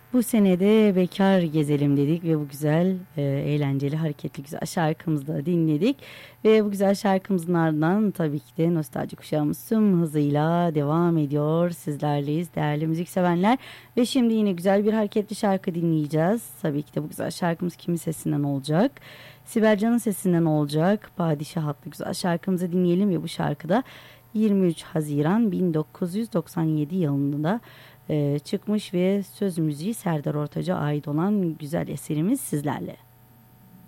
Bu senede bekar gezelim dedik ve bu güzel, eğlenceli, hareketli güzel şarkımızı da dinledik. Ve bu güzel şarkımızın ardından tabii ki de nostalji kuşağımız tüm hızıyla devam ediyor. Sizlerleyiz değerli müzik sevenler. Ve şimdi yine güzel bir hareketli şarkı dinleyeceğiz. Tabii ki de bu güzel şarkımız kimin sesinden olacak? Sibel Can'ın sesinden olacak. Padişah adlı güzel şarkımızı dinleyelim ve bu şarkıda 23 Haziran 1997 yılında çıkmış ve söz müziği Serdar Ortaç'a ait olan güzel eserimiz sizlerle.